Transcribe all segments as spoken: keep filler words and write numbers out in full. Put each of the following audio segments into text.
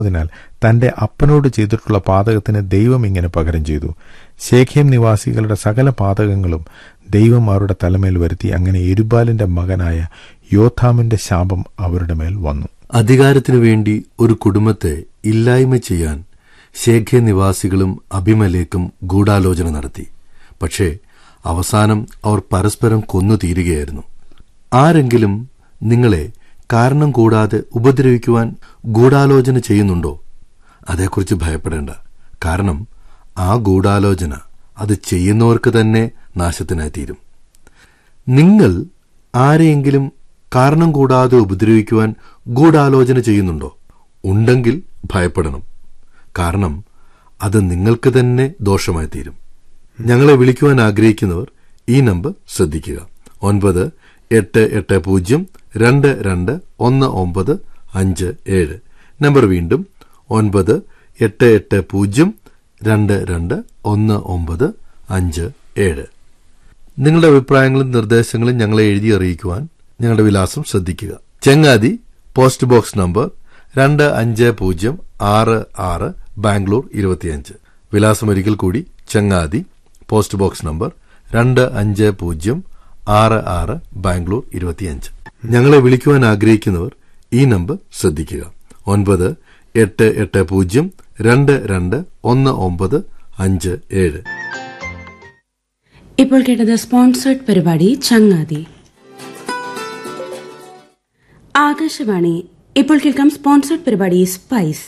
അതിനാൽ തന്റെ അപ്പനോട് ചെയ്തിട്ടുള്ള പാതകത്തിന് ദൈവം ഇങ്ങനെ പകരം ചെയ്തു. ശേഖേം നിവാസികളുടെ സകല പാതകങ്ങളും ദൈവം അവരുടെ തലമേൽ വരുത്തി. അങ്ങനെ യെരുബ്ബാലിന്റെ മകനായ യോഥാമിന്റെ ശാപം അവരുടെ മേൽ വന്നു. അധികാരത്തിനു വേണ്ടി ഒരു കുടുംബത്തെ ഇല്ലായ്മ ചെയ്യാൻ ശേഖേം നിവാസികളും അബിമേലെക്കും ഗൂഢാലോചന നടത്തി. പക്ഷേ അവസാനം അവർ പരസ്പരം കൊന്നു തീരുകയായിരുന്നു. ആരെങ്കിലും നിങ്ങളെ കാരണം കൂടാതെ ഉപദ്രവിക്കുവാൻ ഗൂഢാലോചന ചെയ്യുന്നുണ്ടോ? അതേക്കുറിച്ച് ഭയപ്പെടേണ്ട. കാരണം ആ ഗൂഢാലോചന അത് ചെയ്യുന്നവർക്ക് തന്നെ നാശത്തിനായി തീരും. നിങ്ങൾ ആരെയെങ്കിലും കാരണം കൂടാതെ ഉപദ്രവിക്കുവാൻ ഗൂഢാലോചന ചെയ്യുന്നുണ്ടോ? ഉണ്ടെങ്കിൽ ഭയപ്പെടണം. കാരണം അത് നിങ്ങൾക്ക് തന്നെ ദോഷമായി തീരും. ഞങ്ങളെ വിളിക്കുവാൻ ആഗ്രഹിക്കുന്നവർ ഈ നമ്പർ ശ്രദ്ധിക്കുക: ഒൻപത് എട്ട് എട്ട് പൂജ്യം രണ്ട് രണ്ട് ഒന്ന് ഒമ്പത് അഞ്ച് ഏഴ്. നമ്പർ വീണ്ടും: ഒൻപത് എട്ട് എട്ട് പൂജ്യം രണ്ട് രണ്ട് ഒന്ന് ഒമ്പത് അഞ്ച് ഏഴ്. നിങ്ങളുടെ അഭിപ്രായങ്ങളും നിർദ്ദേശങ്ങളും ഞങ്ങളെ എഴുതി അറിയിക്കുവാൻ ഞങ്ങളുടെ വിലാസം ശ്രദ്ധിക്കുക. ചങ്ങാതി, പോസ്റ്റ് ബോക്സ് നമ്പർ രണ്ട് അഞ്ച് പൂജ്യം ആറ് ആറ്, ബാംഗ്ലൂർ ഇരുപത്തിയഞ്ച്. വിലാസം ഒരിക്കൽ കൂടി: ചങ്ങാതി, പോസ്റ്റ് ബോക്സ് നമ്പർ രണ്ട് അഞ്ച് പൂജ്യം ആറ് ആറ്, ബാംഗ്ലൂർ ഇരുപത്തിയഞ്ച്. ഞങ്ങളെ വിളിക്കുവാൻ ആഗ്രഹിക്കുന്നവർ ഈ നമ്പർ ശ്രദ്ധിക്കുക: ഒൻപത് എട്ട് എട്ട് പൂജ്യം രണ്ട് രണ്ട് ഒന്ന് ഒമ്പത് അഞ്ച് ഏഴ്. ഇപ്പോൾ കേട്ടത് സ്പോൺസേർഡ് പരിപാടി ചങ്ങാതി. ആകാശവാണി. ഇപ്പോൾ കേൾക്കാം സ്പോൺസേർഡ് പരിപാടി spice.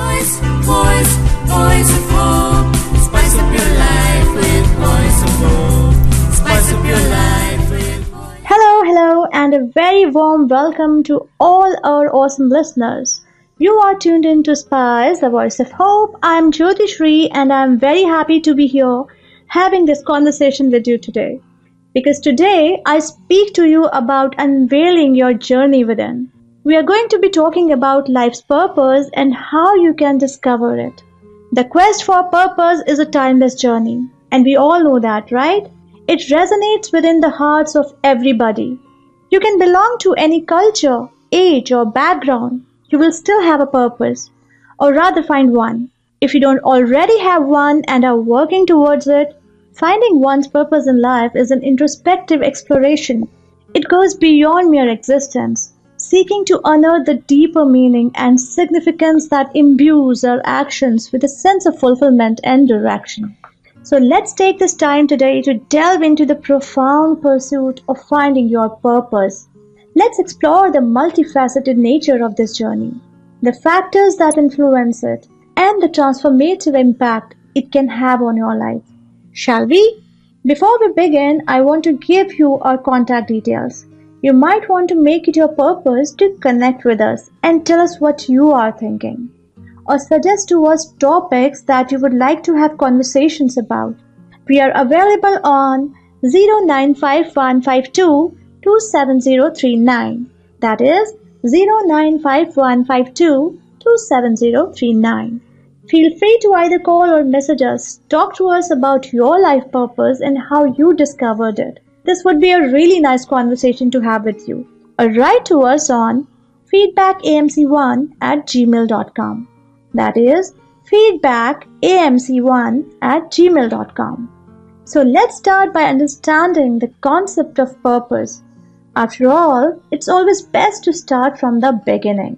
Hello, hello, and a very warm welcome to all our awesome listeners. You are tuned in to Spice, the voice of hope. I am Jyoti Shri, and I am very happy to be here having this conversation with you today. Because today I speak to you about unveiling your journey within. We are going to be talking about life's purpose and how you can discover it. The quest for purpose is a timeless journey, and we all know that, right? It resonates within the hearts of everybody. You can belong to any culture, age, or background. You will still have a purpose, or rather find one. If you don't already have one and are working towards it, finding one's purpose in life is an introspective exploration. It goes beyond mere existence, seeking to unearth the deeper meaning and significance that imbues our actions with a sense of fulfillment and direction. So let's take this time today to delve into the profound pursuit of finding your purpose. Let's explore the multifaceted nature of this journey, the factors that influence it, and the transformative impact it can have on your life. Shall we? Before we begin, I want to give you our contact details. You might want to make it your purpose to connect with us and tell us what you are thinking, or suggest to us topics that you would like to have conversations about. We are available on zero nine five one five two two seven zero three nine. That is zero nine five one five two two seven zero three nine. Feel free to either call or message us. Talk to us about your life purpose and how you discovered it. This would be a really nice conversation to have with you. Or write to us on feedback a m c one at gmail dot com. That is feedback a m c one at gmail dot com. So let's start by understanding the concept of purpose. After all, it's always best to start from the beginning.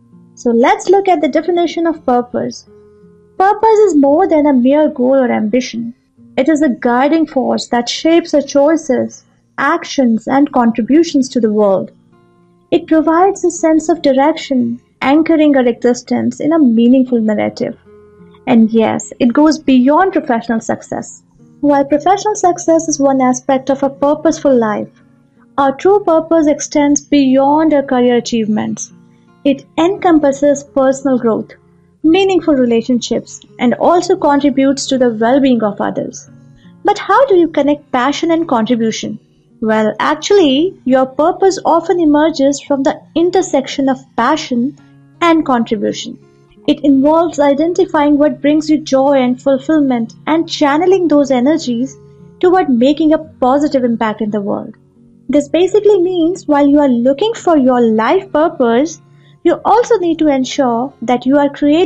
So let's look at the definition of purpose. Purpose is more than a mere goal or ambition. It is a guiding force that shapes our choices, actions, and contributions to the world. It provides a sense of direction, anchoring our existence in a meaningful narrative. And yes, it goes beyond professional success. While professional success is one aspect of a purposeful life, our true purpose extends beyond our career achievements. It encompasses personal growth, meaningful relationships, and also contributes to the well-being of others. But how do you connect passion and contribution? Well, actually, your purpose often emerges from the intersection of passion and contribution. It involves identifying what brings you joy and fulfillment and channeling those energies toward making a positive impact in the world. This basically means while you are looking for your life purpose, you also need to ensure that you are creating